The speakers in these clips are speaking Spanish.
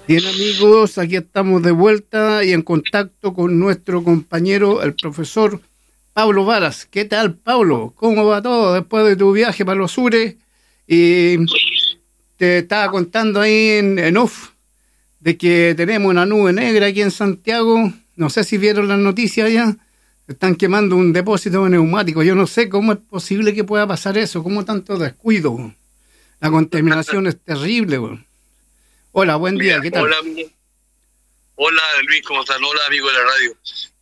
Bien, amigos, aquí estamos de vuelta y en contacto con nuestro compañero, el profesor Pablo Varas. ¿Qué tal, Pablo? ¿Cómo va todo después de tu viaje para los sures? Y te estaba contando ahí en off de que tenemos una nube negra aquí en Santiago. No sé si vieron las noticias ya. Están quemando un depósito de neumáticos. Yo no sé cómo es posible que pueda pasar eso. ¿Cómo tanto descuido? La contaminación es terrible, güey. Hola, buen día, ¿qué tal? Hola Luis, ¿cómo estás? Hola amigo de la radio.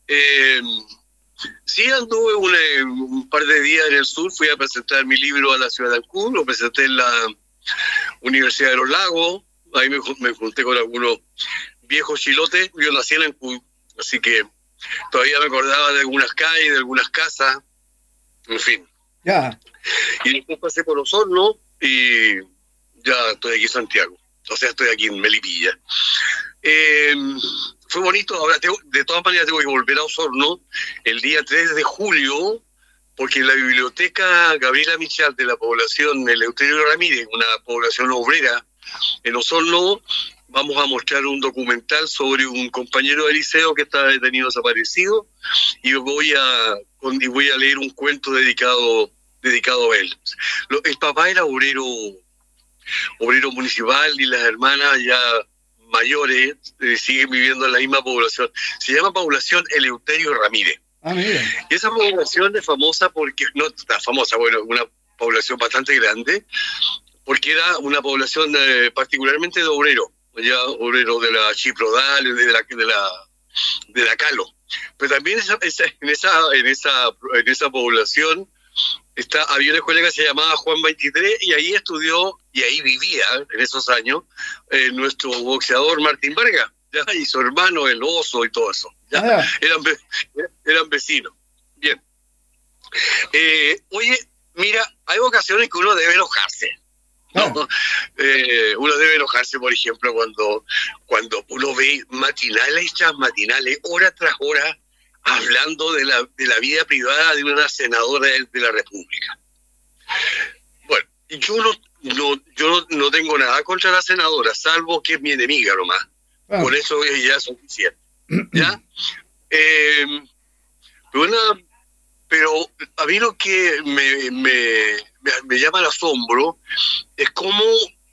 Sí, anduve un par de días en el sur, fui a presentar mi libro a la ciudad de Ancud, lo presenté en la Universidad de los Lagos, ahí me junté con algunos viejos chilotes, yo nací en Ancud, así que todavía me acordaba de algunas calles, de algunas casas, en fin. Ya. Y después pasé por Osorno y ya estoy aquí en Santiago. O sea, estoy aquí en Melipilla. Fue bonito. Ahora, de todas maneras, tengo que volver a Osorno el día 3 de julio, porque en la biblioteca Gabriela Michal de la población Eleuterio Ramírez, una población obrera en Osorno, vamos a mostrar un documental sobre un compañero de liceo que está detenido desaparecido y voy a leer un cuento dedicado a él. El papá era obrero municipal y las hermanas ya mayores siguen viviendo en la misma población. Se llama población Eleuterio Ramírez. Ah, mira. Y esa población es famosa porque, no está famosa, bueno, una población bastante grande, porque era una población particularmente de obreros, ya obreros de la Chiprodal, de la Calo. Pero también en esa población había una escuela que se llamaba Juan 23 y ahí estudió y ahí vivía en esos años nuestro boxeador Martín Vargas, ¿ya? Y su hermano el Oso y todo eso, ¿ya? Eran vecinos. Bien. Oye, mira, hay ocasiones que uno debe enojarse, ¿no? Uno debe enojarse, por ejemplo, cuando uno ve matinales, hora tras hora, hablando de la vida privada de una senadora de la República. Bueno, yo no tengo nada contra la senadora, salvo que es mi enemiga nomás. Por eso ya es suficiente. ¿Ya? Pero a mí lo que me llama el asombro es cómo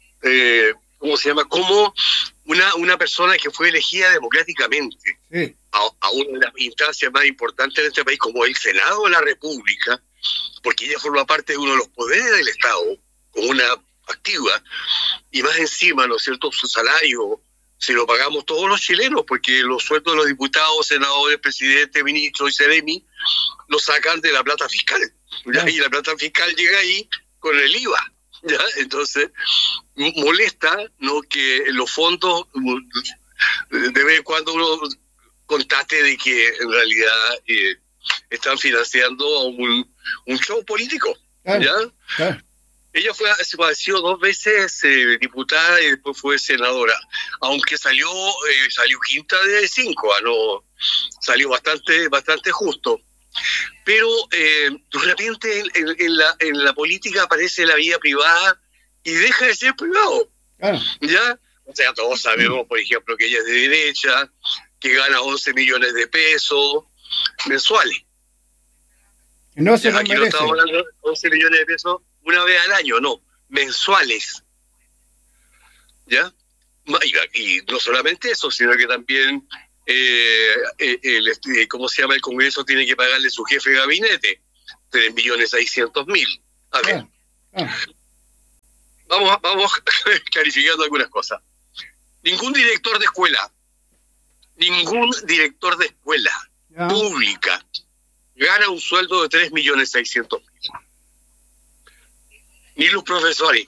una persona que fue elegida democráticamente, sí, a una de las instancias más importantes de este país, como el Senado de la República, porque ella forma parte de uno de los poderes del Estado, como una activa, y más encima, ¿no es cierto?, su salario se lo pagamos todos los chilenos, porque los sueldos de los diputados, senadores, presidentes, ministros y seremi los sacan de la plata fiscal, ¿ya? Y la plata fiscal llega ahí con el IVA, ¿ya? Entonces molesta, ¿no?, que los fondos de vez en cuando uno constate de que en realidad están financiando un show político, ¿ya? Ella ha sido 2 veces diputada y después fue senadora, aunque salió quinta de 5, no salió bastante justo. Pero de repente en la política aparece la vida privada y deja de ser privado, ¿ya? O sea, todos sabemos, por ejemplo, que ella es de derecha, que gana 11 millones de pesos mensuales. No se aquí no estamos hablando de 11 millones de pesos una vez al año, no, mensuales. ¿Ya? Y no solamente eso, sino que también ¿cómo se llama? El Congreso tiene que pagarle su jefe de gabinete 3.600.000. A ver, vamos clarificando algunas cosas. Ningún director de escuela pública gana un sueldo de 3.600.000. Ni los profesores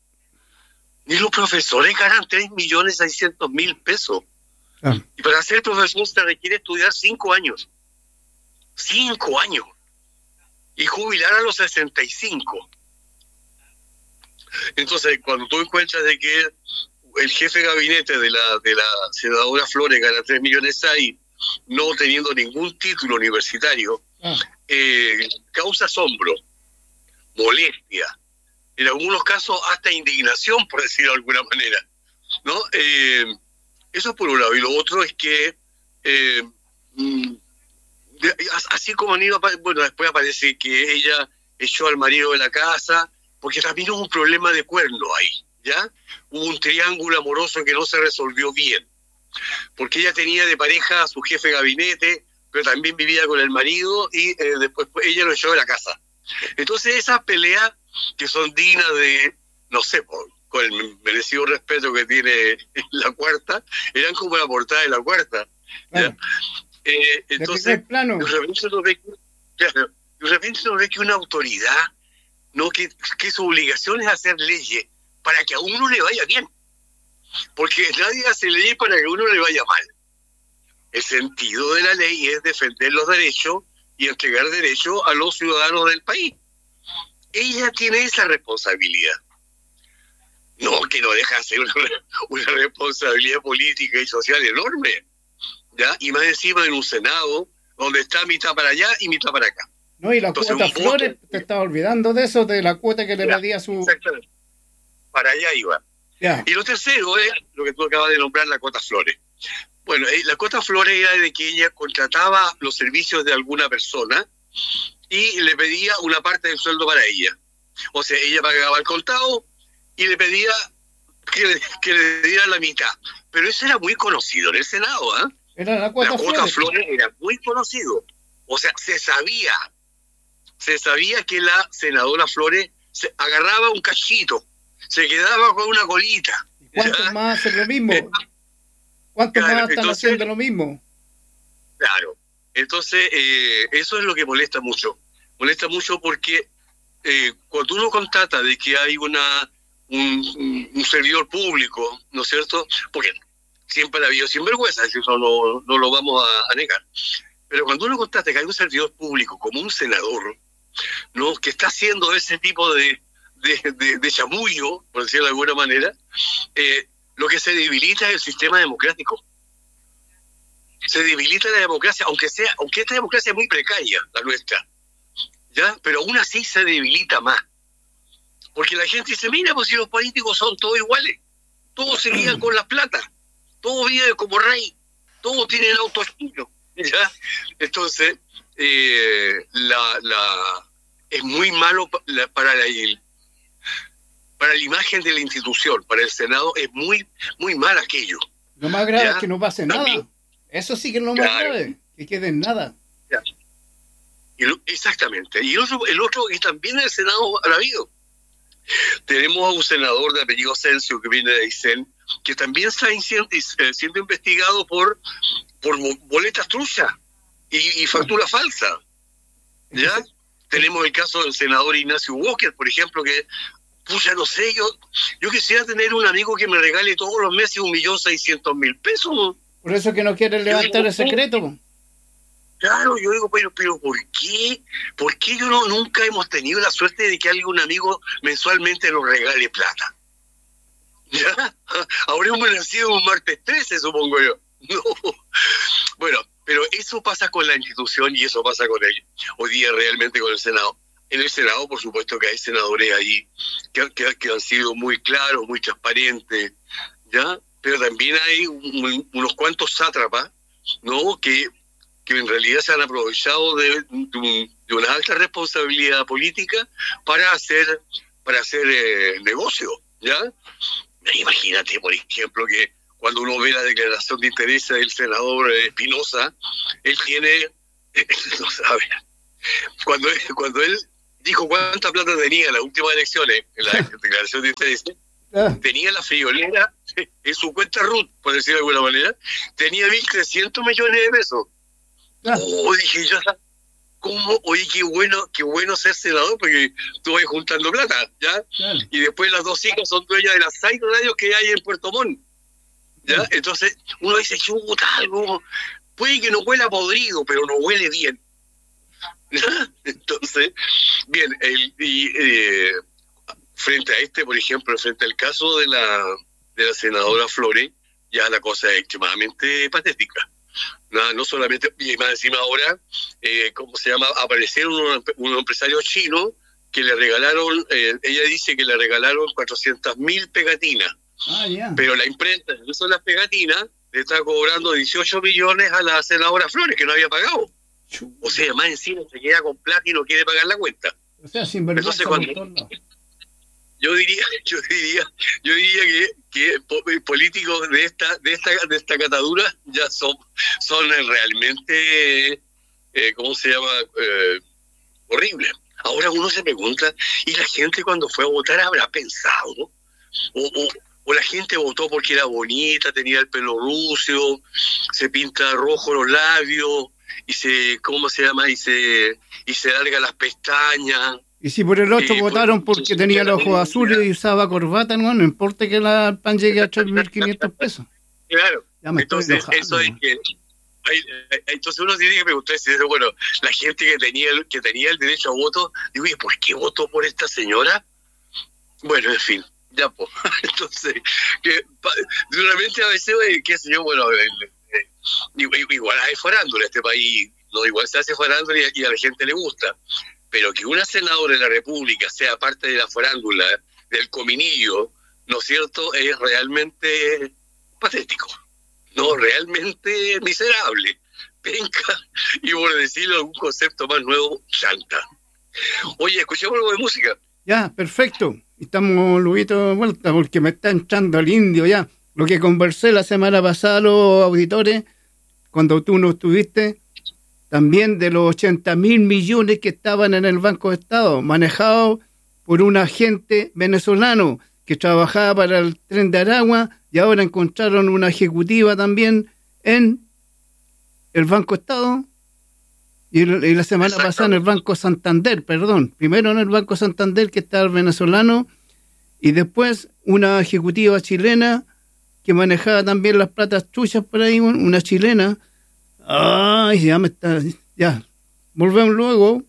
ganan 3.600.000 pesos. Y para ser profesor se requiere estudiar 5 años. 5 años. Y jubilar a los 65. Entonces, cuando tú encuentras de que el jefe de gabinete de la senadora Flores gana 3.600.000, no teniendo ningún título universitario, causa asombro, molestia, en algunos casos hasta indignación, por decirlo de alguna manera, ¿no? Eso por un lado. Y lo otro es que, así como han ido, bueno, después aparece que ella echó al marido de la casa, porque también hubo un problema de cuerno ahí, ¿ya? Hubo un triángulo amoroso que no se resolvió bien, porque ella tenía de pareja a su jefe de gabinete, pero también vivía con el marido, y después ella lo echó de la casa. Entonces esas peleas que son dignas de, no sé, con el merecido respeto que tiene la Cuarta, eran como la portada de la Cuarta. Claro. Entonces, plano. de repente uno ve que una autoridad, no que su obligación es hacer leyes para que a uno le vaya bien, porque nadie hace leyes para que a uno le vaya mal. El sentido de la ley es defender los derechos y entregar derechos a los ciudadanos del país. Ella tiene esa responsabilidad. No, que no deja de ser una responsabilidad política y social enorme, ¿ya? Y más encima en un Senado donde está mitad para allá y mitad para acá. No, y la cuota Flores, te estaba olvidando de eso, de la cuota que le pedía su... Exactamente. Para allá iba. Ya. Y lo tercero es lo que tú acabas de nombrar, la cuota Flores. Bueno, la cuota Flores era de que ella contrataba los servicios de alguna persona y le pedía una parte del sueldo para ella. O sea, ella pagaba el contado y le pedía que le diera la mitad. Pero eso era muy conocido en el Senado, ¿eh? Era la cuota Flores era muy conocido. O sea, se sabía que la senadora Flores se agarraba un cachito, se quedaba con una colita. ¿Y cuántos más hacen lo mismo? ¿Cuántos más están haciendo lo mismo? Claro. Entonces, eso es lo que molesta mucho. Molesta mucho porque cuando uno constata de que hay un servidor público, ¿no es cierto? Porque siempre ha habido sinvergüenzas, eso no lo vamos a negar. Pero cuando uno constata que hay un servidor público como un senador, ¿no?, que está haciendo ese tipo de chamullo, por decirlo de alguna manera, lo que se debilita es el sistema democrático. Se debilita la democracia, aunque esta democracia es muy precaria, la nuestra, ¿ya? Pero aún así se debilita más. Porque la gente dice, mira, pues si los políticos son todos iguales, todos se guían con la plata, todos viven como rey, todos tienen autos chinos, ¿ya? Entonces, es muy malo para la imagen de la institución, para el Senado es muy, muy mal aquello. Lo más grave ¿ya? es que no pase nada. Eso sí que es lo más grave, que quede en nada. ¿Ya? Exactamente. Y el otro, y también en el Senado ha habido. Tenemos a un senador de apellido Asensio que viene de Aysén, que también está siendo investigado por boletas truchas y factura falsa. ¿Ya? Tenemos el caso del senador Ignacio Walker, por ejemplo, que, pucha, no sé, yo quisiera tener un amigo que me regale todos los meses 1.600.000 pesos. Por eso que no quieren levantar el secreto. Claro, yo digo, pero ¿por qué? ¿Por qué nunca hemos tenido la suerte de que algún amigo mensualmente nos regale plata? ¿Ya? Habremos nacido un martes 13, supongo yo. No. Bueno, pero eso pasa con la institución y eso pasa con ellos. Hoy día realmente con el Senado. En el Senado, por supuesto que hay senadores ahí que han sido muy claros, muy transparentes, ¿ya? Pero también hay unos cuantos sátrapas, ¿no?, que en realidad se han aprovechado de una alta responsabilidad política para hacer negocio, ¿ya? Imagínate, por ejemplo, que cuando uno ve la declaración de interés del senador Espinosa, él tiene, no sabe, cuando él dijo cuánta plata tenía en las últimas elecciones, en la declaración de interés, tenía la friolera en su cuenta RUT, por decirlo de alguna manera, tenía 1.300 millones de pesos. Dije yo, ¿cómo? Oye, qué bueno ser senador, porque tú vas juntando plata, ¿ya? Claro. Y después las dos hijas son dueñas de las 6 radios que hay en Puerto Montt, ¿ya? Entonces uno dice, chuta, algo, puede que no huela podrido, pero no huele bien. Entonces, bien, frente a por ejemplo, frente al caso de la senadora Flores, ya la cosa es extremadamente patética. No solamente, y más encima ahora, ¿cómo se llama? Aparecieron unos empresarios chinos que le regalaron, ella dice que le regalaron 400.000 pegatinas. Pero la imprenta, no son las pegatinas, le está cobrando 18 millones a la senadora Flores, que no había pagado. O sea, más encima se queda con plata y no quiere pagar la cuenta. O sea, sin vergüenza. Yo diría que políticos de esta catadura ya son realmente, ¿cómo se llama? Horribles. Ahora uno se pregunta, ¿y la gente cuando fue a votar habrá pensado? O la gente votó porque era bonita, tenía el pelo rucio, se pinta rojo los labios, y ¿cómo se llama? Y se larga las pestañas. Y si por el otro votaron porque tenía los ojos azules y usaba corbata, no importa que el pan llegue a 3.500 pesos. Claro, entonces eso es que... Entonces uno tiene que preguntarse, bueno, la gente que tenía el derecho a voto, digo, ¿y por qué votó por esta señora? Bueno, en fin, ya pues. Entonces, realmente a veces, qué sé yo, bueno, igual hay farándula en este país, no, igual se hace farándula y a la gente le gusta, pero que una senadora de la República sea parte de la farándula, del cominillo, ¿no es cierto?, es realmente patético. No, realmente miserable, penca, y por decirlo algún concepto más nuevo, chanta. Oye, escuchemos algo de música. Ya, perfecto. Estamos luego de vuelta porque me está entrando el indio ya. Lo que conversé la semana pasada los auditores, cuando tú no estuviste, también de los 80.000 millones que estaban en el Banco de Estado, manejados por un agente venezolano que trabajaba para el Tren de Aragua, y ahora encontraron una ejecutiva también en el Banco Estado y la semana pasada en el Banco Santander, primero en el Banco Santander que está el venezolano y después una ejecutiva chilena que manejaba también las platas truchas por ahí, una chilena. Ay, ya volvemos luego.